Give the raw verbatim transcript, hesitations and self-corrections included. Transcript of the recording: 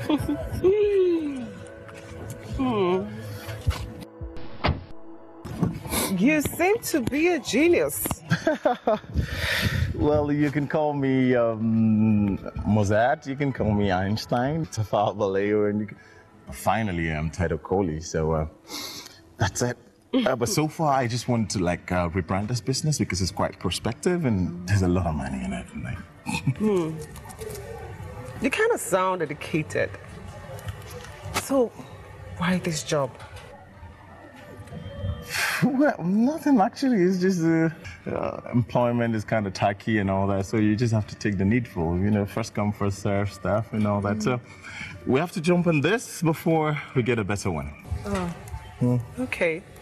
hmm. You seem to be a genius. Well, you can call me um, Mozart, you can call me Einstein, Tafal Vallejo, and you can... Finally, I'm Taito Kohli, so uh, that's it. Uh, but so far, I just want to like uh, rebrand this business because it's quite prospective and there's a lot of money in it. Like. hmm. You kind of sound educated. So, why this job? Well, nothing actually. It's just uh, uh, employment is kind of tacky and all that. So you just have to take the needful, you know, first come, first serve stuff and all that. Mm. So we have to jump on this before we get a better one. Oh, mm. Okay.